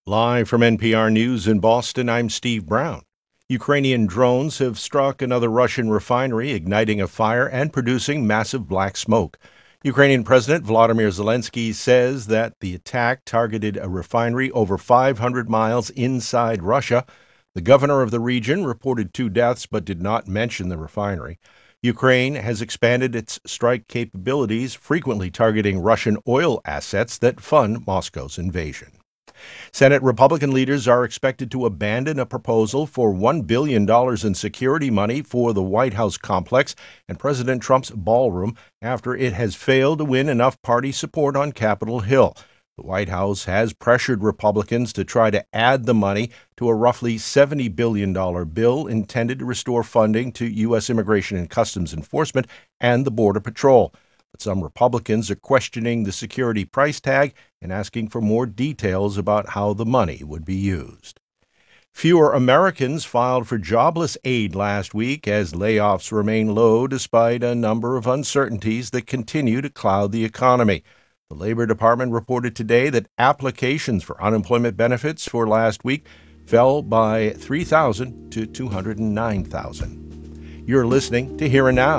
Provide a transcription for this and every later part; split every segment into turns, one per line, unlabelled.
Live from NPR News in Boston, I'm Steve Brown. Ukrainian drones have struck another Russian refinery, igniting a fire and producing massive black smoke. Ukrainian President Volodymyr Zelensky says that the attack targeted a refinery over 500 miles inside Russia. The governor of the region reported 2 deaths but did not mention the refinery. Ukraine has expanded its strike capabilities, frequently targeting Russian oil assets that fund Moscow's invasion. Senate Republican leaders are expected to abandon a proposal for $1 billion in security money for the White House complex and President Trump's ballroom after it has failed to win enough party support on Capitol Hill. The White House has pressured Republicans to try to add the money to a roughly $70 billion bill intended to restore funding to U.S. Immigration and Customs Enforcement and the Border Patrol. But some Republicans are questioning the security price tag and asking for more details about how the money would be used. Fewer Americans filed for jobless aid last week as layoffs remain low despite a number of uncertainties that continue to cloud the economy. The Labor Department reported today that applications for unemployment benefits for last week fell by 3,000 to 209,000. You're listening to Here and Now.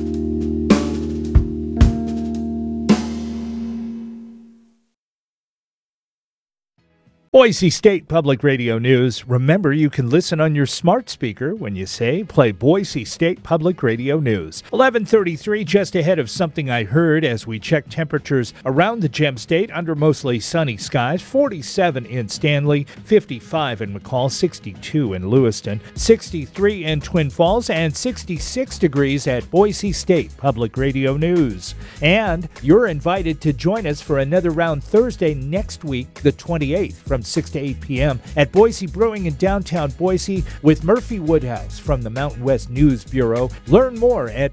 Boise State Public Radio News. Remember, you can listen on your smart speaker when you say, play Boise State Public Radio News. 11:33, just ahead of Something I Heard as we check temperatures around the Gem State under mostly sunny skies. 47 in Stanley, 55 in McCall, 62 in Lewiston, 63 in Twin Falls, and 66 degrees at Boise State Public Radio News. And you're invited to join us for another round Thursday next week, the 28th, from 6 to 8 p.m. at Boise Brewing in downtown Boise with Murphy Woodhouse from the Mountain West News Bureau. Learn more at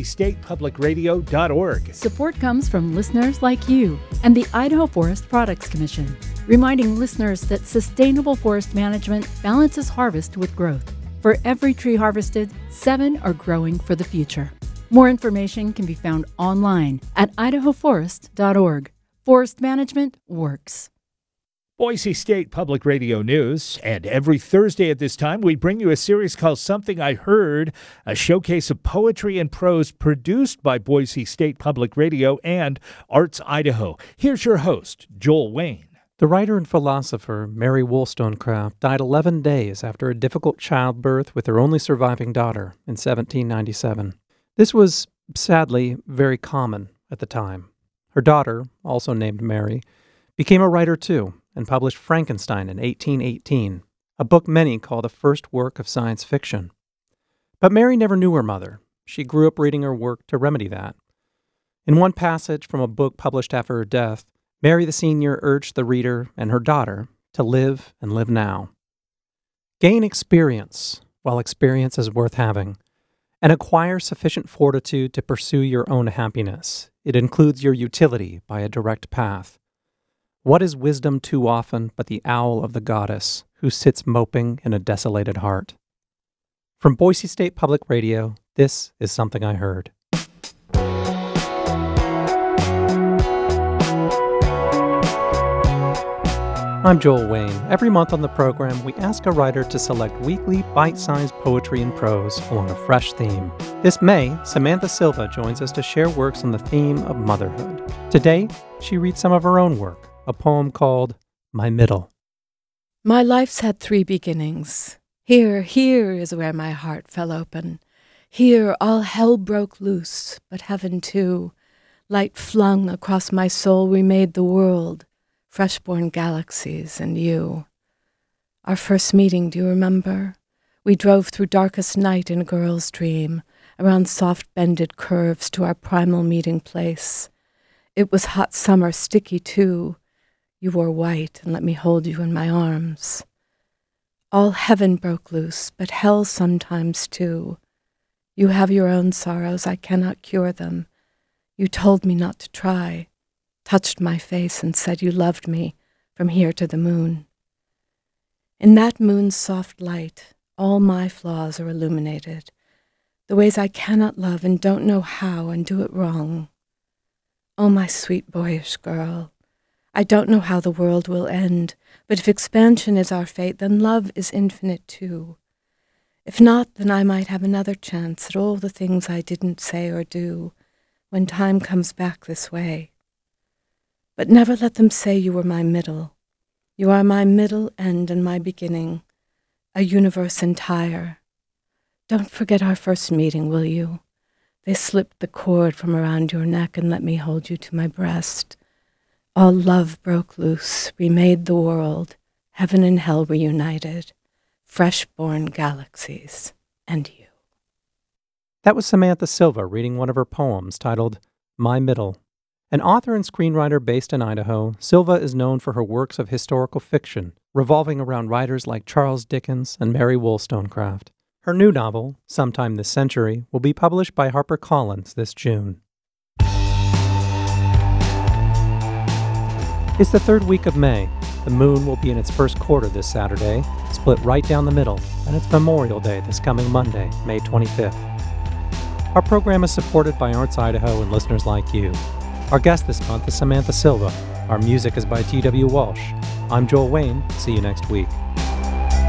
boisestatepublicradio.org.
Support comes from listeners like you and the Idaho Forest Products Commission, reminding listeners that sustainable forest management balances harvest with growth. For every tree harvested, 7 are growing for the future. More information can be found online at idahoforest.org. Forest management works.
Boise State Public Radio News, and every Thursday at this time we bring you a series called Something I Heard, a showcase of poetry and prose produced by Boise State Public Radio and Arts Idaho. Here's your host, Joel Wayne.
The writer and philosopher Mary Wollstonecraft died 11 days after a difficult childbirth with her only surviving daughter in 1797. This was, sadly, very common at the time. Her daughter, also named Mary, became a writer too, and published Frankenstein in 1818, a book many call the first work of science fiction. But Mary never knew her mother. She grew up reading her work to remedy that. In one passage from a book published after her death, Mary the Senior urged the reader and her daughter to live and live now. Gain experience while experience is worth having, and acquire sufficient fortitude to pursue your own happiness. It includes your utility by a direct path. What is wisdom too often but the owl of the goddess who sits moping in a desolated heart? From Boise State Public Radio, this is Something I Heard. I'm Joel Wayne. Every month on the program, we ask a writer to select weekly bite-sized poetry and prose along a fresh theme. This May, Samantha Silva joins us to share works on the theme of motherhood. Today, she reads some of her own work. A poem called My Middle.
My life's had 3 beginnings. Here is where my heart fell open. Here all hell broke loose, but heaven too. Light flung across my soul, we made the world, fresh-born galaxies and you. Our first meeting, do you remember? We drove through darkest night in a girl's dream, around soft bended curves to our primal meeting place. It was hot summer, sticky too. You wore white and let me hold you in my arms. All heaven broke loose, but hell sometimes too. You have your own sorrows, I cannot cure them. You told me not to try, touched my face and said you loved me from here to the moon. In that moon's soft light, all my flaws are illuminated, the ways I cannot love and don't know how and do it wrong. Oh, my sweet boyish girl, I don't know how the world will end, but if expansion is our fate, then love is infinite too. If not, then I might have another chance at all the things I didn't say or do when time comes back this way. But never let them say you were my middle. You are my middle, end, and my beginning, a universe entire. Don't forget our first meeting, will you? They slipped the cord from around your neck and let me hold you to my breast. All love broke loose, remade the world, heaven and hell reunited, fresh-born galaxies, and you.
That was Samantha Silva reading one of her poems titled My Middle. An author and screenwriter based in Idaho, Silva is known for her works of historical fiction, revolving around writers like Charles Dickens and Mary Wollstonecraft. Her new novel, Sometime This Century, will be published by HarperCollins this June. It's the third week of May. The moon will be in its first quarter this Saturday, split right down the middle, and it's Memorial Day this coming Monday, May 25th. Our program is supported by Arts Idaho and listeners like you. Our guest this month is Samantha Silva. Our music is by T.W. Walsh. I'm Joel Wayne. See you next week.